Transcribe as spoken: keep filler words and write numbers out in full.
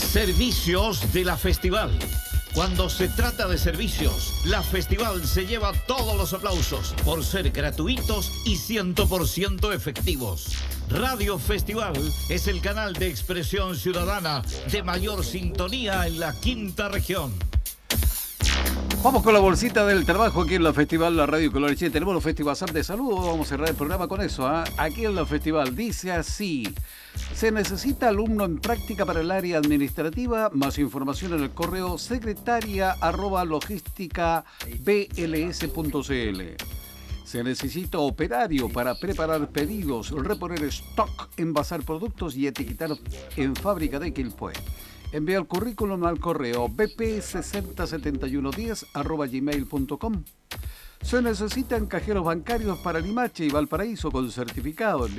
Servicios de la Festival. Cuando se trata de servicios, la Festival se lleva todos los aplausos por ser gratuitos y cien por ciento efectivos. Radio Festival es el canal de expresión ciudadana de mayor sintonía en la quinta región. Vamos con la bolsita del trabajo aquí en la Festival, la Radio Color Chile. Tenemos los Festival de saludos, vamos a cerrar el programa con eso. ¿eh? Aquí en la Festival dice así: se necesita alumno en práctica para el área administrativa. Más información en el correo secretaria arroba logística bls punto cl. Se necesita operario para preparar pedidos, reponer stock, envasar productos y etiquetar en fábrica de Quilpué. Envía el currículum al correo b p sesenta setenta y uno diez arroba gmail punto com. Se necesitan cajeros bancarios para Limache y Valparaíso con certificado.